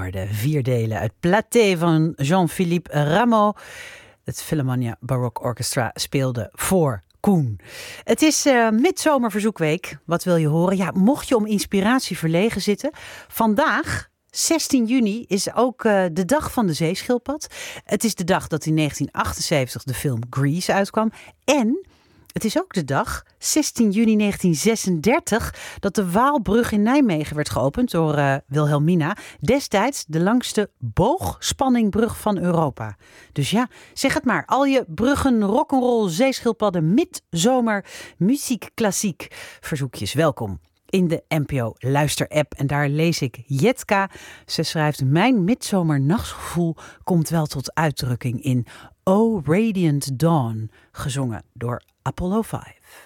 hoorde 4 delen uit Platée van Jean-Philippe Rameau. Het Philharmonia Baroque Orchestra speelde voor Koen. Het is midzomerverzoekweek. Wat wil je horen? Ja, mocht je om inspiratie verlegen zitten. Vandaag, 16 juni, is ook de dag van de zeeschildpad. Het is de dag dat in 1978 de film Grease uitkwam. En het is ook de dag, 16 juni 1936, dat de Waalbrug in Nijmegen werd geopend door Wilhelmina. Destijds de langste boogspanningsbrug van Europa. Dus ja, zeg het maar. Al je bruggen, rock'n'roll, zeeschildpadden, midzomer, muziek, klassiek verzoekjes. Welkom in de NPO Luister-app. En daar lees ik Jetka. Ze schrijft: mijn midzomernachtsgevoel komt wel tot uitdrukking in O Radiant Dawn, gezongen door Apollo 5.